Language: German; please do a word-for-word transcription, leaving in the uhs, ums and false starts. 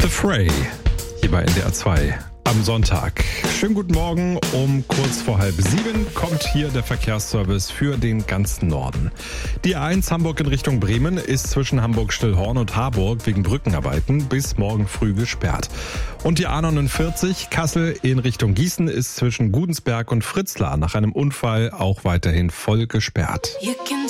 The Fray, hier bei N D R zwei am Sonntag. Schönen guten Morgen, um kurz vor halb sieben kommt hier der Verkehrsservice für den ganzen Norden. Die A eins Hamburg in Richtung Bremen ist zwischen Hamburg-Stillhorn und Harburg wegen Brückenarbeiten bis morgen früh gesperrt. Und die A neunundvierzig Kassel in Richtung Gießen ist zwischen Gudensberg und Fritzlar nach einem Unfall auch weiterhin voll gesperrt.